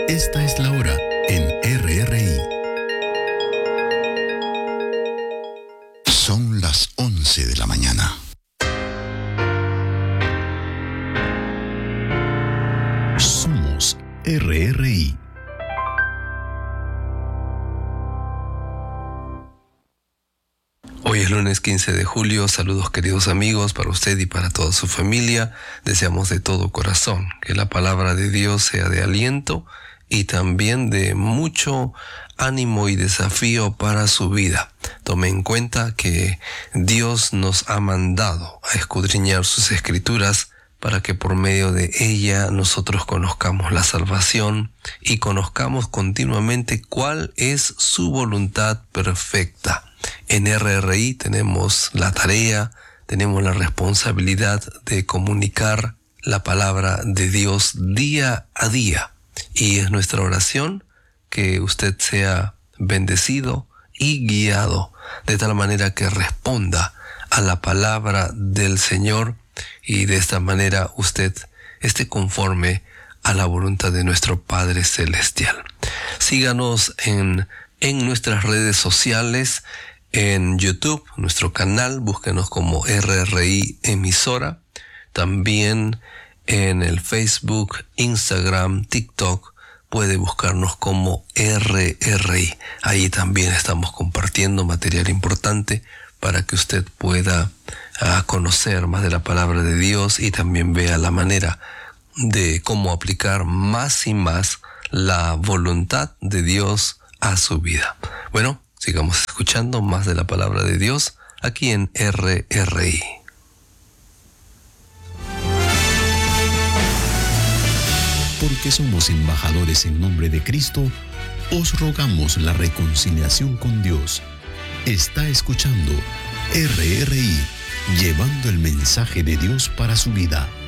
Esta es la hora en RRI. Son las 11 de la mañana. Somos RRI. Hoy es lunes 15 de julio, saludos queridos amigos para usted y para toda su familia. Deseamos de todo corazón que la palabra de Dios sea de aliento y también de mucho ánimo y desafío para su vida. Tome en cuenta que Dios nos ha mandado a escudriñar sus escrituras para que por medio de ella nosotros conozcamos la salvación y conozcamos continuamente cuál es su voluntad perfecta. En RRI tenemos la tarea, tenemos la responsabilidad de comunicar la palabra de Dios día a día. Y es nuestra oración que usted sea bendecido y guiado de tal manera que responda a la palabra del Señor y de esta manera usted esté conforme a la voluntad de nuestro Padre Celestial. Síganos en nuestras redes sociales, en YouTube, nuestro canal, búsquenos como RRI Emisora, también en el Facebook, Instagram, TikTok, puede buscarnos como RRI. Ahí también estamos compartiendo material importante para que usted pueda conocer más de la palabra de Dios y también vea la manera de cómo aplicar más y más la voluntad de Dios a su vida. Bueno, sigamos escuchando más de la palabra de Dios aquí en RRI. Porque somos embajadores en nombre de Cristo, os rogamos la reconciliación con Dios. Está escuchando RRI, llevando el mensaje de Dios para su vida.